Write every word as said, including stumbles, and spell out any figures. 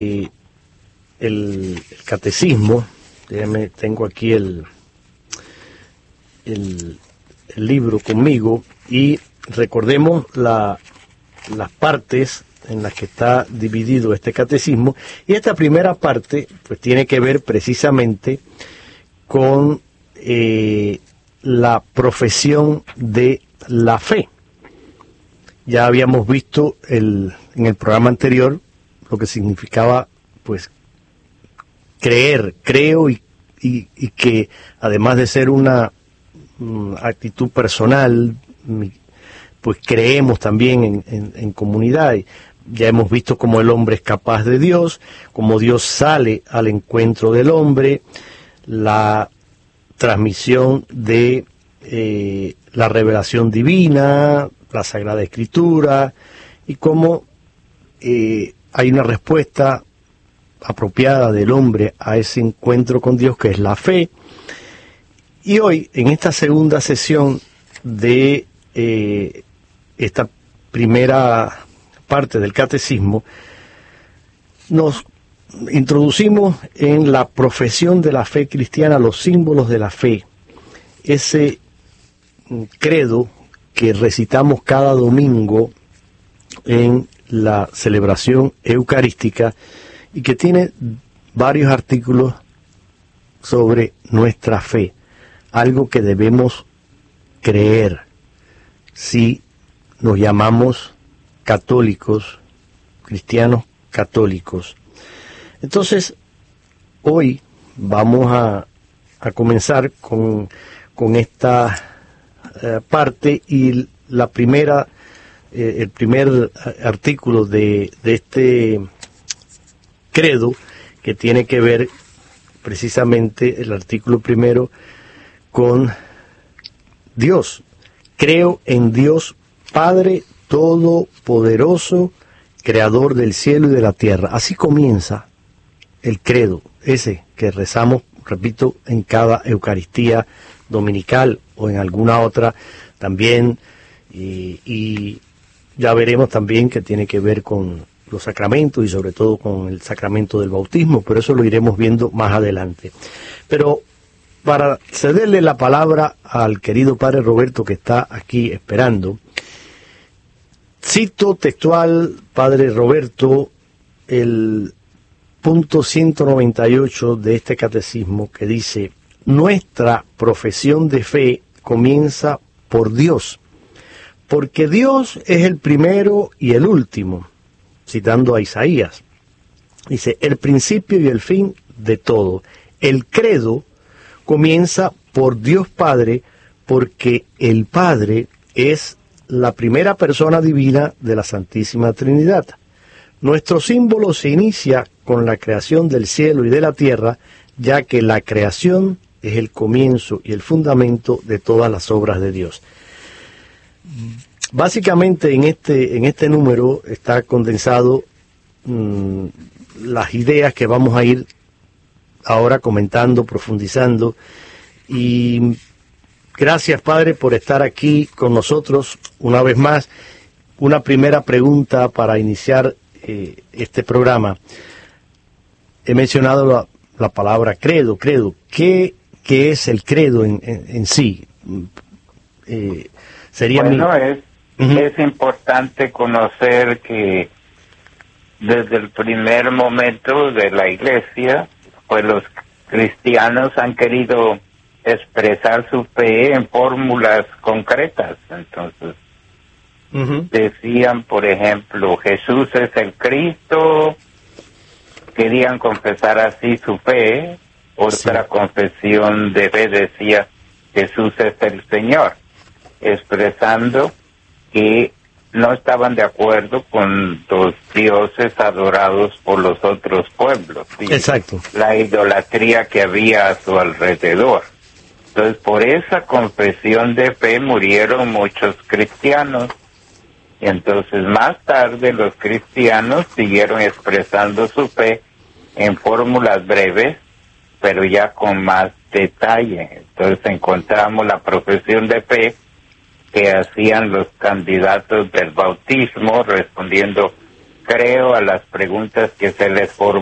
el, el catecismo. Déjame, tengo aquí el, el, el libro conmigo y recordemos la, las partes en las que está dividido este catecismo, y esta primera parte pues tiene que ver precisamente con eh, la profesión de la fe. Ya habíamos visto el, en el programa anterior lo que significaba pues creer, creo y, y, y que además de ser una um, actitud personal, pues creemos también en, en, en comunidad. Ya hemos visto cómo el hombre es capaz de Dios, cómo Dios sale al encuentro del hombre, la transmisión de eh, la revelación divina, la Sagrada Escritura, y cómo eh, hay una respuesta apropiada del hombre a ese encuentro con Dios, que es la fe. Y hoy, en esta segunda sesión de eh, esta primera parte del catecismo, nos introducimos en la profesión de la fe cristiana, los símbolos de la fe, ese credo que recitamos cada domingo en la celebración eucarística y que tiene varios artículos sobre nuestra fe, algo que debemos creer si nos llamamos católicos, cristianos católicos. Entonces, hoy vamos a, a comenzar con, con esta eh, parte, y la primera, eh, el primer artículo de, de este credo, que tiene que ver precisamente, el artículo primero, con Dios. Creo en Dios Padre Todopoderoso, Creador del cielo y de la tierra. Así comienza el credo, ese que rezamos, repito, en cada Eucaristía dominical o en alguna otra también, y, y ya veremos también que tiene que ver con los sacramentos y sobre todo con el sacramento del bautismo, pero eso lo iremos viendo más adelante. Pero para cederle la palabra al querido Padre Roberto, que está aquí esperando, cito textual, Padre Roberto, el punto ciento noventa y ocho de este catecismo, que dice: nuestra profesión de fe comienza por Dios, porque Dios es el primero y el último, citando a Isaías. Dice: el principio y el fin de todo. El credo comienza por Dios Padre, porque el Padre es la primera persona divina de la Santísima Trinidad. Nuestro símbolo se inicia con la creación del cielo y de la tierra, ya que la creación es el comienzo y el fundamento de todas las obras de Dios. Básicamente en este, en este número está condensado mmm, las ideas que vamos a ir ahora comentando, profundizando, y gracias, Padre, por estar aquí con nosotros una vez más. Una primera pregunta para iniciar eh, este programa. He mencionado la, la palabra credo, credo. ¿Qué, qué es el credo en, en, en sí? Eh, sería bueno, mi... es, uh-huh. es importante conocer que desde el primer momento de la Iglesia, pues los cristianos han querido expresar su fe en fórmulas concretas. Entonces, uh-huh. decían, por ejemplo, Jesús es el Cristo, querían confesar así su fe. Otra sí. confesión de fe decía, Jesús es el Señor, expresando que no estaban de acuerdo con los dioses adorados por los otros pueblos. ¿Sí? Exacto. La idolatría que había a su alrededor. Entonces, por esa confesión de fe murieron muchos cristianos. Y entonces, más tarde, los cristianos siguieron expresando su fe en fórmulas breves, pero ya con más detalle. Entonces, encontramos la profesión de fe que hacían los candidatos del bautismo, respondiendo creo a las preguntas que se les formulan